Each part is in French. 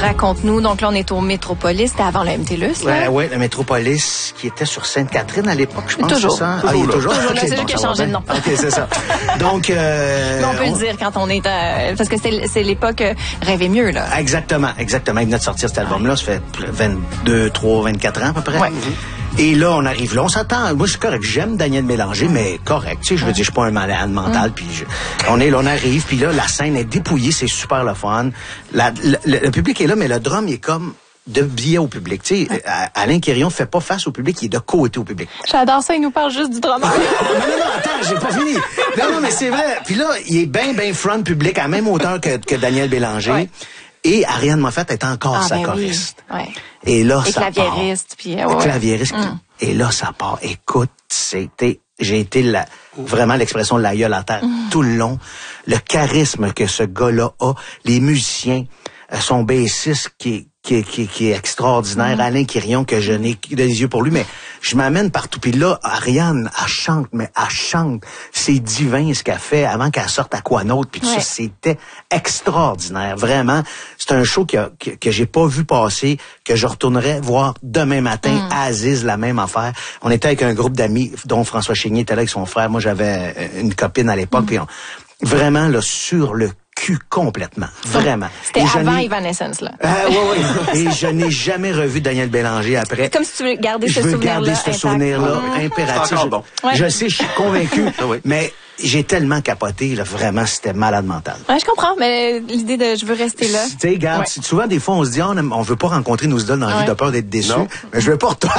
raconte-nous. Donc là, on est au Métropolis. C'était avant le MTLUS, là? Oui, le Métropolis qui était sur Sainte-Catherine à l'époque, je pense. Toujours. C'est ça? Toujours il est toujours là. Okay, C'est juste qu'il a changé de nom. OK, c'est ça. Donc... Mais on peut le dire quand on est... parce que c'est l'époque Rêver mieux, là. Exactement. Il venait de sortir cet album-là. Ça fait 22, 3, 24 ans à peu près. Ouais. Et là, on arrive là, on s'attend. Moi, je suis correct. J'aime Daniel Bélanger, mais correct. Tu sais, je veux dire, je suis pas un malade mental. Puis on est là, on arrive. Puis là, la scène est dépouillée, c'est super le fun. Le public est là, mais le drum, il est comme de biais au public. Tu sais, Alain Quirion fait pas face au public, il est de côté au public. J'adore ça, il nous parle juste du drummer. non, attends, j'ai pas fini. Non, mais c'est vrai. Puis là, il est bien front public, à la même hauteur que Daniel Bélanger. Ouais. Et Ariane Moffett est encore sa choriste. Oui. Ouais. Et là, et ça claviériste, part. Puis claviériste. Et là, ça part. Écoute, j'ai été vraiment l'expression de la gueule à terre tout le long. Le charisme que ce gars-là a, les musiciens, son bassiste qui est extraordinaire, Alain Quirion, que je n'ai que des yeux pour lui, mais je m'amène partout. Puis là, Ariane, elle chante. C'est divin ce qu'elle fait avant qu'elle sorte à quoi d'autre. Puis tout ça, c'était extraordinaire. Vraiment, c'est un show que j'ai pas vu passer, que je retournerai voir demain matin. Aziz, la même affaire. On était avec un groupe d'amis, dont François Chénier était là avec son frère. Moi, j'avais une copine à l'époque. Puis vraiment, là, sur le cul complètement. Vraiment. C'était avant Evanescence, là. Oui. Et je n'ai jamais revu Daniel Bélanger après. Comme si tu veux garder ce souvenir-là. Je veux garder ce souvenir-là impératif. Je sais, je suis convaincu, mais j'ai tellement capoté, là, vraiment, c'était malade mental. Ouais, je comprends, mais l'idée de je veux rester là. Tu sais, regarde, souvent, des fois, on se dit, on veut pas rencontrer nos idoles dans la vie de peur d'être déçus. Mais je veux pas retourner.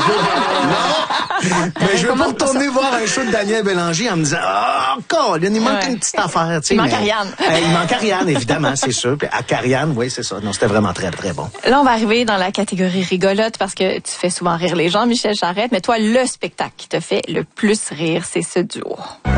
Mais je veux pas retourner voir un show de Daniel Bélanger en me disant, encore, il manque une petite affaire, tu sais. Il manque Ariane. Il manque Ariane, évidemment, c'est sûr. Puis à Ariane, oui, c'est ça. Non, c'était vraiment très, très bon. Là, on va arriver dans la catégorie rigolote parce que tu fais souvent rire les gens, Michel Charette, mais toi, le spectacle qui te fait le plus rire, c'est ce duo.